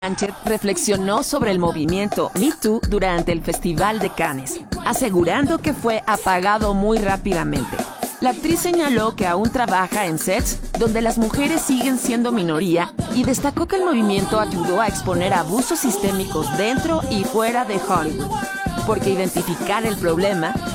Blanchett reflexionó sobre el movimiento Me Too durante el Festival de Cannes, asegurando que fue apagado muy rápidamente. La actriz señaló que aún trabaja en sets donde las mujeres siguen siendo minoría y destacó que el movimiento ayudó a exponer abusos sistémicos dentro y fuera de Hollywood, porque identificar el problema